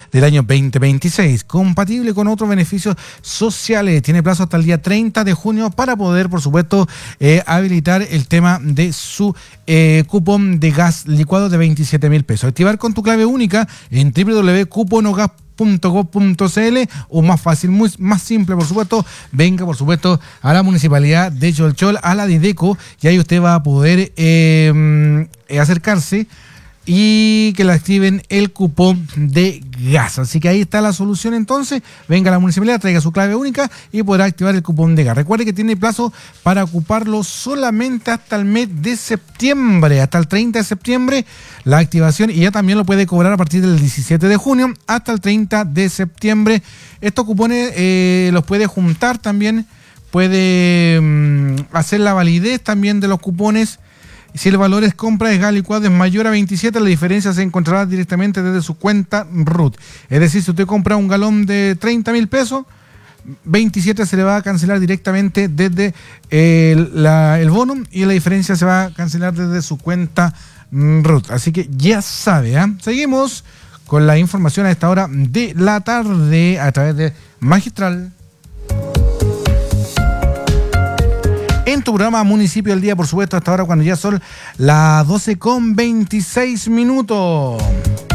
del año 2026, compatible con otros beneficios sociales. Tiene plazo hasta el día 30 de junio para poder, por supuesto, habilitar el tema de su cupón de gas licuado de 27.000 pesos. Activar con tu clave única en www.cuponogas.gov.cl o más fácil, más simple, por supuesto, venga, por supuesto, a la Municipalidad de Cholchol, a la Dideco, y ahí usted va a poder acercarse y que le activen el cupón de gas. Así que ahí está la solución entonces. Venga a la municipalidad, traiga su clave única y podrá activar el cupón de gas. Recuerde que tiene plazo para ocuparlo solamente hasta el mes de septiembre, hasta el 30 de septiembre la activación, y ya también lo puede cobrar a partir del 17 de junio hasta el 30 de septiembre. Estos cupones los puede juntar también, puede hacer la validez también de los cupones. Si el valor es compra de gas licuado es mayor a 27, la diferencia se encontrará directamente desde su cuenta RUT. Es decir, si usted compra un galón de 30.000 pesos, 27 se le va a cancelar directamente desde el bono, y la diferencia se va a cancelar desde su cuenta RUT. Así que ya sabe, ¿eh? Seguimos con la información a esta hora de la tarde a través de Magistral. En tu programa Municipio del Día, por supuesto, hasta ahora, cuando ya son las 12:26.